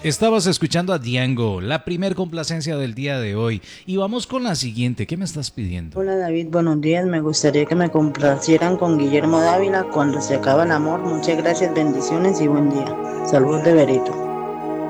Estabas escuchando a Diango, la primer complacencia del día de hoy. Y vamos con la siguiente. ¿Qué me estás pidiendo? Hola David, buenos días. Me gustaría que me complacieran con Guillermo Dávila cuando se acaba el amor. Muchas gracias, bendiciones y buen día. Saludos de Berito.